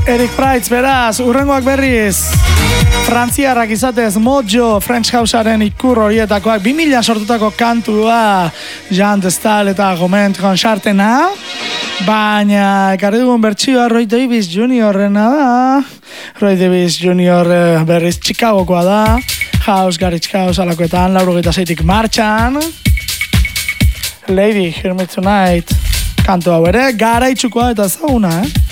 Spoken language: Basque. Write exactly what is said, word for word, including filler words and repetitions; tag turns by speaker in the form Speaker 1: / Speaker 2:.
Speaker 1: Eric Prydz, beraz, urrengoak berriz. Frantziarrak izatez Mojo, French Housearen ikur horietakoak, bi mila sortutako kantua, Jean de Stael eta Goment Conchartena. Baina, ekarri dugun bertsioa Roy Davis juniorrena da. Roy Davis junior berriz Chicagokoa da. House, Garage House, alakoetan, laurogeita zeitik martxan. Lady, Hear Me Tonight. Kantu hau ere, garaitsukoa eta zauna, eh?